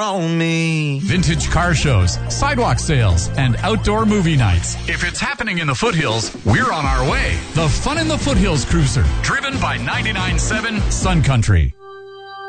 on me. Vintage car shows, sidewalk sales, and outdoor movie nights. If it's happening in the foothills, we're on our way. The Fun in the Foothills Cruiser, driven by 99.7 Sun Country.